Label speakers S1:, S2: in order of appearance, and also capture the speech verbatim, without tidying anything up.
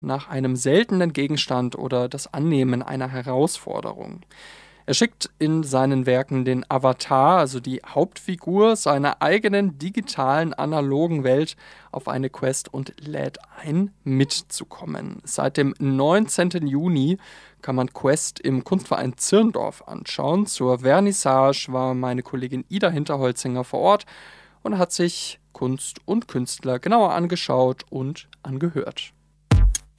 S1: nach einem seltenen Gegenstand oder das Annehmen einer Herausforderung. Er schickt in seinen Werken den Avatar, also die Hauptfigur seiner eigenen digitalen analogen Welt, auf eine Quest und lädt ein, mitzukommen. Seit dem neunzehnten Juni kann man Quest im Kunstverein Zirndorf anschauen. Zur Vernissage war meine Kollegin Ida Hinterholzinger vor Ort und hat sich Kunst und Künstler genauer angeschaut und angehört.